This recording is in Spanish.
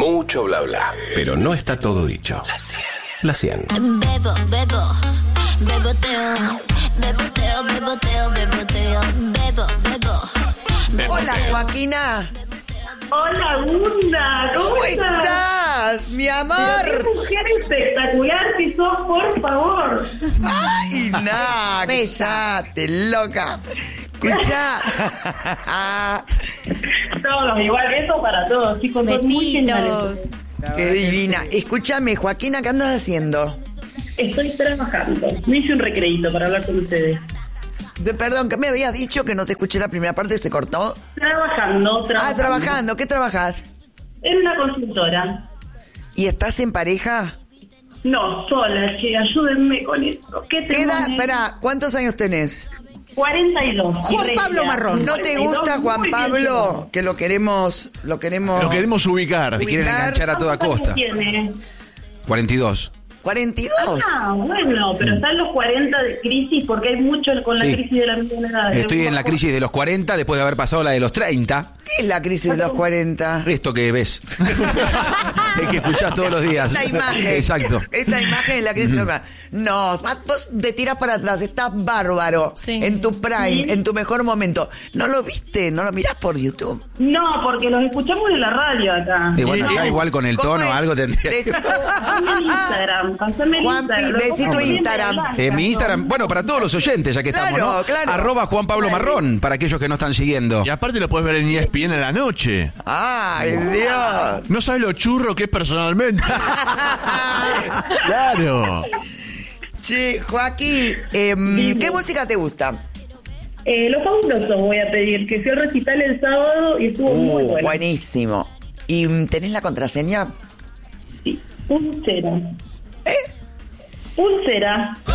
Mucho bla bla, pero no está todo dicho. La 100. Bebo, bebo, beboteo, beboteo, beboteo, beboteo, bebo, bebo. Hola, Joaquina. Hola, Gunda, ¿Cómo estás, mi amor? Qué mujer espectacular que sos, por favor. Ay, nah, cállate, loca. Escuchá. Todos, igual, besos para todos, chicos. Son muy geniales. Besitos. Qué divina. Escúchame, Joaquina, ¿qué andas haciendo? Estoy trabajando. Me hice un recreíto para hablar con ustedes. Perdón, ¿qué me habías dicho? Que no te escuché la primera parte, ¿se cortó? Trabajando. Trabajando. ¿Qué trabajas? En una consultora. ¿Y estás en pareja? No, sola, che, ayúdenme con esto. ¿Qué te Espera, ¿cuántos años tenés? 42. Juan Pablo Marrón. ¿No te 42, gusta Juan muy Pablo? bien. Que lo queremos Lo queremos ubicar. Me quieren enganchar a toda ¿Cuántos costa. años tiene? 42. 42. Ah, bueno, pero están los 40 de crisis porque hay mucho con la Sí. crisis de la misma edad. Estoy en la crisis de los 40 después de haber pasado la de los 30. ¿Qué es la crisis de los 40? Esto que ves. Es que escuchás todos los días. Esta imagen. Exacto. Esta imagen es la crisis de los 40. No, vos te tiras para atrás, estás bárbaro. Sí. En tu prime, Sí. en tu mejor momento. ¿No lo viste? ¿No lo mirás por YouTube? No, porque los escuchamos en la radio acá. Y bueno, acá igual con el ¿Cómo tono es? algo tendría que... Pasame el Instagram, pasame el Juanpi, Instagram. Lo decí tu pongo bien Instagram. blanca, Mi Instagram, ¿no? bueno, para todos los oyentes, ya que Claro, estamos, ¿no? claro. Arroba Juan Pablo Marrón, para aquellos que no están siguiendo. Y aparte lo puedes ver en ESPN a la noche. ¡Ay, Dios! No sabes lo churro que es personalmente. Claro. Che, Joaquín, ¿qué música te gusta? Los Fabulosos voy a pedir, que fui al recital el sábado y estuvo muy bueno. Buenísimo. ¿Y tenés la contraseña? Sí. Pulsera. ¿Eh? Pulsera.